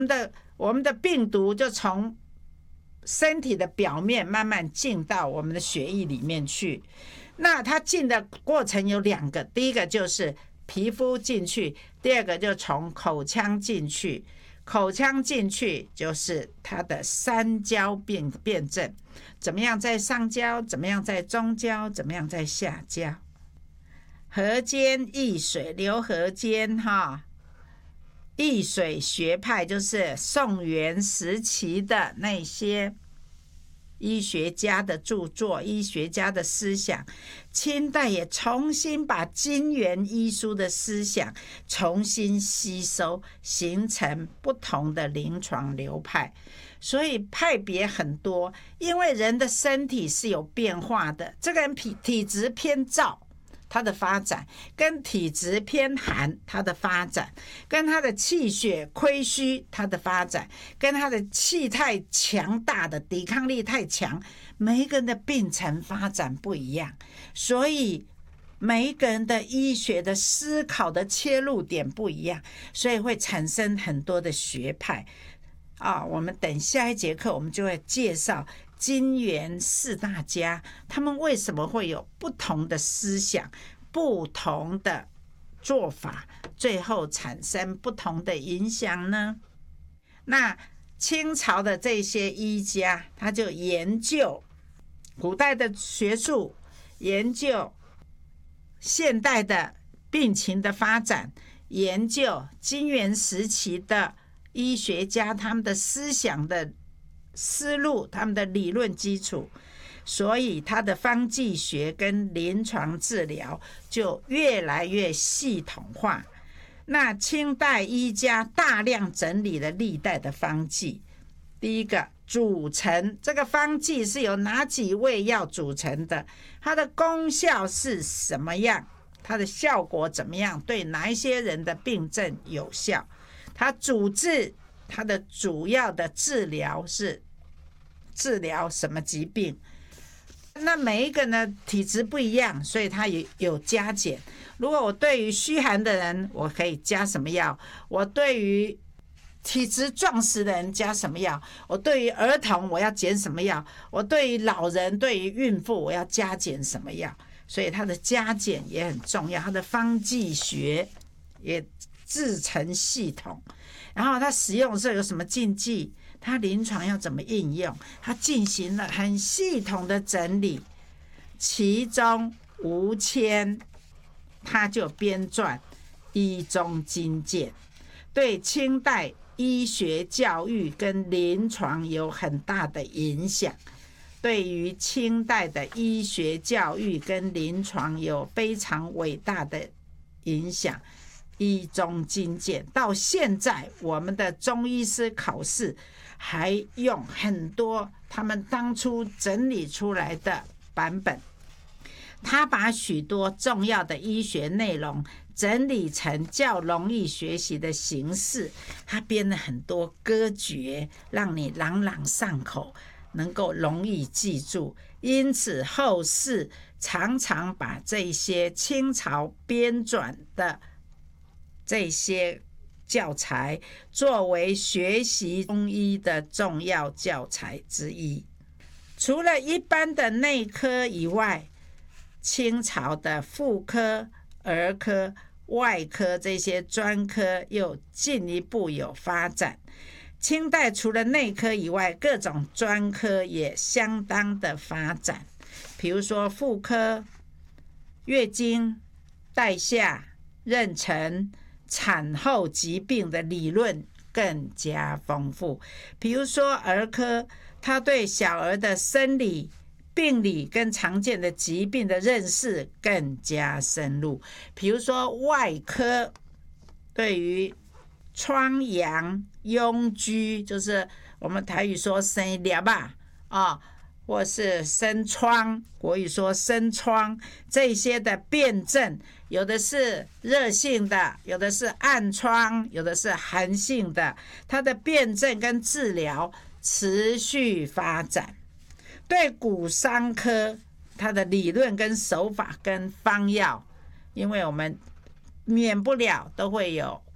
我们的病毒就从身体的表面慢慢进到我们的血液里面去。那它进的过程有2个，第一个就是皮肤进去，第二个就从口腔进去。口腔进去就是它的三焦辩证，怎么样在上焦，怎么样在中焦，怎么样在下焦。河间易水，流河间哈。易水学派就是宋元时期的那些医学家的著作，医学家的思想。清代也重新把金元医书的思想重新吸收，形成不同的临床流派。所以派别很多，因为人的身体是有变化的，这个人体质偏燥，它的发展跟体质偏寒，它的发展跟他的气血亏虚，它的发展跟他的气太强大的抵抗力太强，每一个人的病程发展不一样，所以每一个人的医学的思考的切入点不一样，所以会产生很多的学派我们等下一节课我们就会介绍金元4大家，他们为什么会有不同的思想、不同的做法，最后产生不同的影响呢？那清朝的这些医家，他就研究古代的学术，研究现代的病情的发展，研究金元时期的医学家他们的思想的思路，他们的理论基础，所以他的方剂学跟临床治疗就越来越系统化。那清代医家大量整理了历代的方剂，第一个组成，这个方剂是由哪几味药组成的，它的功效是什么样，它的效果怎么样，对哪一些人的病症有效，它主治，它的主要的治疗是治疗什么疾病。那每一个呢体质不一样，所以它也有加减。如果我对于虚寒的人我可以加什么药，我对于体质壮实的人加什么药，我对于儿童我要减什么药，我对于老人对于孕妇我要加减什么药，所以它的加减也很重要，它的方剂学也制成系统，然后它使用这有什么禁忌，它临床要怎么应用，它进行了很系统的整理。其中吴谦他就编撰《医中经鉴》，对清代医学教育跟临床有很大的影响，对于清代的医学教育跟临床有非常伟大的影响。医中经鉴到现在我们的中医师考试还用很多他们当初整理出来的版本，他把许多重要的医学内容整理成较容易学习的形式，他编了很多歌诀，让你朗朗上口，能够容易记住。因此后世常常把这些清朝编纂的这些教材作为学习中医的重要教材之一。除了一般的内科以外，清朝的妇科、儿科、外科这些专科又进一步有发展。清代除了内科以外，各种专科也相当的发展，比如说妇科、月经、带下、妊娠、产后疾病的理论更加丰富。比如说儿科，他对小儿的生理、病理跟常见的疾病的认识更加深入。比如说外科，对于疮疡、痈疽，就是我们台语说生裂或是生疮，国语说生疮，这些的辩证，有的是热性的，有的是暗疮，有的是寒性的，它的辩证跟治疗持续发展。对骨伤科，它的理论跟手法跟方药，因为我们免不了都会有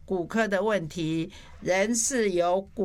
骨科的问题，人是由骨